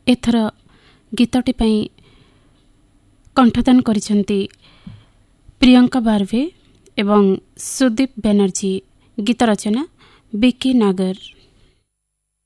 एथर गीतटी पई कंठदान करिसेंती प्रियंका बार्वे एवं सुदीप बनर्जी। गीत रचना बिकी नागर।